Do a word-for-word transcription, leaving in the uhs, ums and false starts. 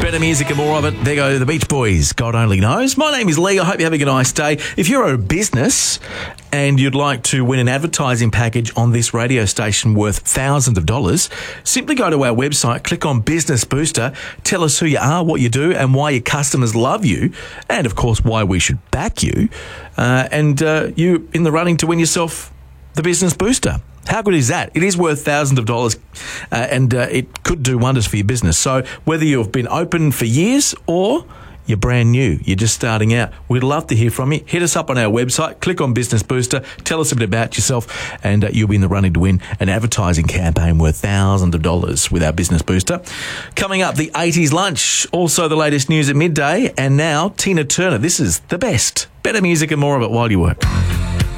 Better music and more of it. There go the Beach Boys, God only knows. My name is Lee. I hope you're having a nice day. If you're a business and you'd like to win an advertising package on this radio station worth thousands of dollars, simply go to our website, click on Business Booster, tell us who you are, what you do, and why your customers love you, and of course why we should back you, uh, and uh, you in the running to win yourself the Business Booster. How good is that? It is worth thousands of dollars uh, and uh, it could do wonders for your business. So whether you've been open for years or you're brand new, you're just starting out, we'd love to hear from you. Hit us up on our website, click on Business Booster, tell us a bit about yourself, and uh, you'll be in the running to win an advertising campaign worth thousands of dollars with our Business Booster. Coming up, the eighties lunch, also the latest news at midday, and now Tina Turner. This is the best. Better music and more of it while you work.